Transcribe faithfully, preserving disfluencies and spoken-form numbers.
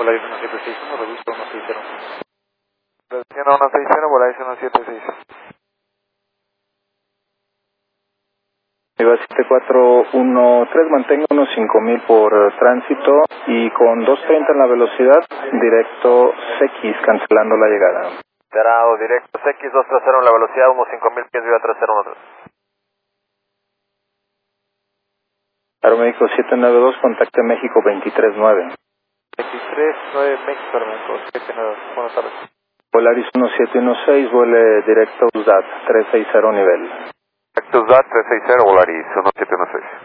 Polaris uno siete seis uno, revista uno seis cero. Reducción a uno seis cero, Polaris uno siete seis. Iba siete cuatro uno tres, mantengo unos cinco mil por uh, tránsito y con doscientos treinta en la velocidad, directo C X, cancelando la llegada. Cerrado, directo C X dos tres cero en la velocidad, unos cinco mil pies, viva tres cero uno tres. Aeroméxico siete nueve dos, contacte México veintitrés nueve. veintitrés nueve México, Aeroméxico siete nueve dos, buenas tardes. Polaris uno siete uno seis, vuele directo U S D A T, trescientos sesenta nivel. Directo U S D A T tres seis cero, Polaris uno siete uno seis.